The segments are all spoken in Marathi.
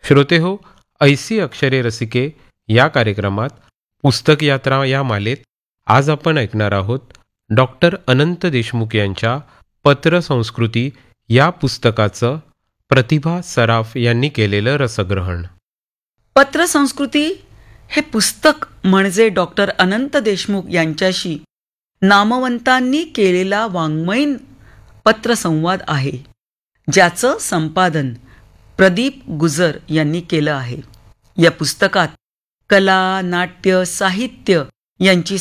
श्रोते हो, ऐसी अक्षरे रसिके या कार्यक्रमात पुस्तक यात्रा या मालेत आज आपण ऐकणार आहोत डॉक्टर अनंत देशमुख यांच्या पत्र संस्कृती या पुस्तकाचं प्रतिभा सराफ यांनी केलेलं रसग्रहण. पत्र संस्कृती हे पुस्तक म्हणजे डॉक्टर अनंत देशमुख यांच्याशी नामवंतांनी केलेला वाङ्मयीन पत्रसंवाद आहे, ज्याचं संपादन प्रदीप गुजर यांनी केलं आहे. या पुस्तकात कला, नाट्य, साहित्य यांची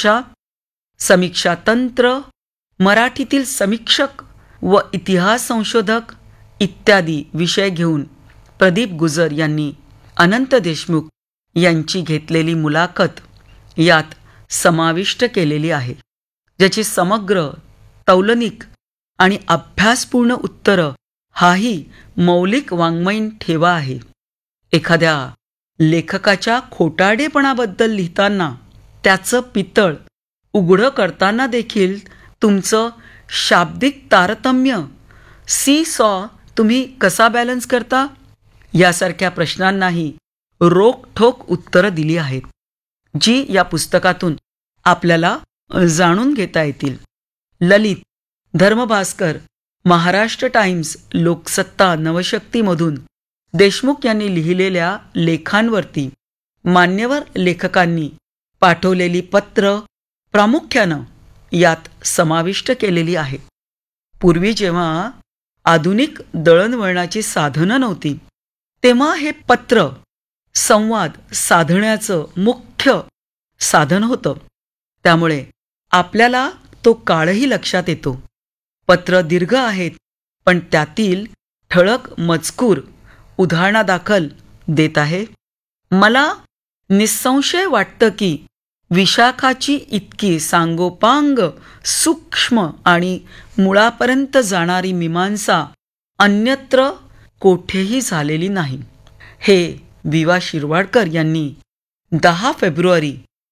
समीक्षा तंत्र, मराठीतील समीक्षक व इतिहास संशोधक इत्यादी विषय घेऊन प्रदीप गुजर यांनी अनंत देशमुख यांची घेतलेली मुलाखत यात समाविष्ट केलेली आहे, ज्याची समग्र, तौलनिक आणि अभ्यासपूर्ण उत्तरं हाही मौलिक वाङ्मयीन ठेवा आहे. एखाद्या लेखकाच्या खोटारडेपणाबद्दल लिहिताना त्याचं पितळ उघडं करताना देखील तुमचं शाब्दिक तारतम्य सी-सॉ तुम्ही कसा बॅलन्स करता, यासारख्या प्रश्नांनाही रोखठोक उत्तरं दिली आहेत, जी या पुस्तकातून आपल्याला जाणून घेता येतील. ललित, धर्मभास्कर, महाराष्ट्र टाइम्स, लोकसत्ता, नवशक्तीमधून देशमुख यांनी लिहिलेल्या लेखांवरती मान्यवर लेखकांनी पाठवलेली पत्र प्रामुख्यानं यात समाविष्ट केलेली आहे. पूर्वी जेव्हा आधुनिक दळणवळणाची साधनं नव्हती, तेव्हा हे पत्र संवाद साधण्याचं मुख्य साधन होतं. त्यामुळे आपल्याला तो काळही लक्षात येतो. पत्र दीर्घ आहेत, पण त्यातील ठळक मजकूर उदाहरणादाखल देत आहे. मला निसंशय वाटतं की विशाखाची इतकी सांगोपांग, सूक्ष्म आणि मुळापर्यंत जाणारी मीमांसा अन्यत्र कोठेही झालेली नाही. हे विवा शिरवाडकर यांनी 10 फेब्रुवारी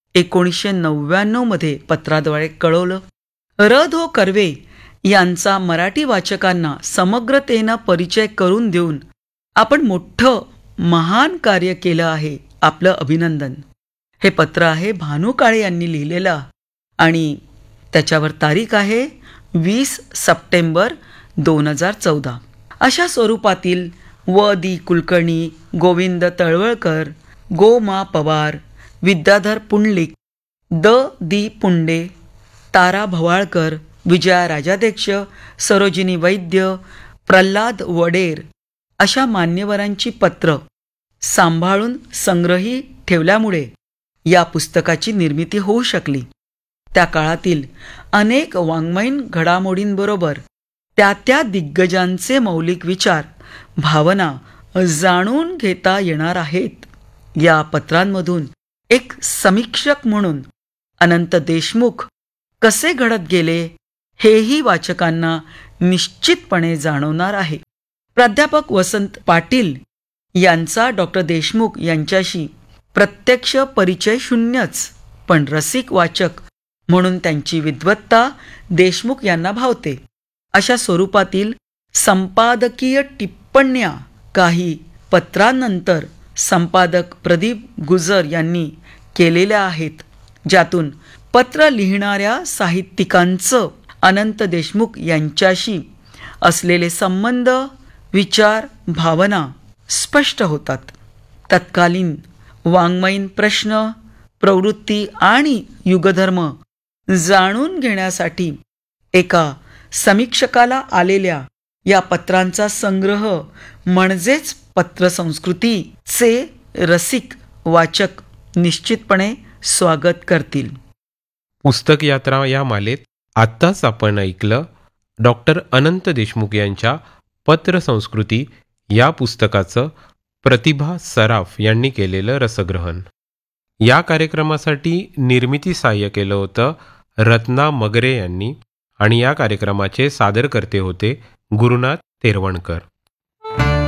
1999 मध्ये पत्राद्वारे कळवलं. र.धो. कर्वे यांचा मराठी वाचकांना समग्रतेनं परिचय करून देऊन आपण मोठं महान कार्य केलं आहे, आपलं अभिनंदन. हे पत्र आहे भानू काळे यांनी लिहिलेलं आणि त्याच्यावर तारीख आहे 20 सप्टेंबर 2014. अशा स्वरूपातील व.दी. कुलकर्णी, गोविंद तळवळकर, गो.मा. पवार, विद्याधर पुंडलिक, द.दी. पुंडे, तारा भवाळकर, विजया राजाध्यक्ष, सरोजिनी वैद्य, प्रल्हाद वडेर अशा मान्यवरांची पत्र सांभाळून संग्रही ठेवल्यामुळे या पुस्तकाची निर्मिती होऊ शकली. त्या काळातील अनेक वाङ्मयीन घडामोडींबरोबर त्या दिग्गजांचे मौलिक विचार, भावना जाणून घेता येणार आहेत. या पत्रांमधून एक समीक्षक म्हणून अनंत देशमुख कसे घडत गेले हेही वाचकांना निश्चितपणे जाणवणार आहे. प्राध्यापक वसंत पाटील यांचा डॉक्टर देशमुख यांच्याशी प्रत्यक्ष परिचय शून्यच, पण रसिक वाचक म्हणून त्यांची विद्वत्ता देशमुख यांना भावते. अशा स्वरूपातील संपादकीय टिप्पण्या काही पत्रांनंतर संपादक प्रदीप गुजर यांनी केलेल्या आहेत, ज्यातून पत्र लिहिणाऱ्या साहित्यिकांचं अनंत देशमुख यांच्याशी असलेले संबंध, विचार, भावना स्पष्ट होतात. तत्कालीन वाङ्मयीन प्रश्न, प्रवृत्ती आणि युगधर्म जाणून घेण्यासाठी एका समीक्षकाला आलेल्या या पत्रांचा संग्रह म्हणजेच पत्रसंस्कृतीचे रसिक वाचक निश्चितपणे स्वागत करतील. पुस्तक यात्रा या मालेत आत्ताच आपण ऐकलं डॉक्टर अनंत देशमुख यांच्या पत्र संस्कृती या पुस्तकाचं प्रतिभा सराफ यांनी केलेलं रसग्रहण. या कार्यक्रमासाठी निर्मिती सहाय्य केलं होतं रत्ना मगरे यांनी आणि या कार्यक्रमाचे सादरकर्ते होते गुरुनाथ तेरवणकर.